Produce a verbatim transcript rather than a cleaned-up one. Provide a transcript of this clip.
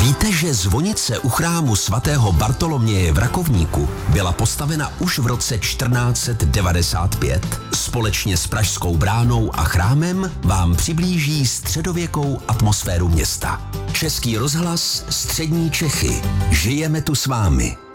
Víte, že zvonice u chrámu svatého Bartoloměje v Rakovníku byla postavena už v roce čtrnáct set devadesát pět? Společně s Pražskou bránou a chrámem vám přiblíží středověkou atmosféru města. Český rozhlas, Střední Čechy. Žijeme tu s vámi.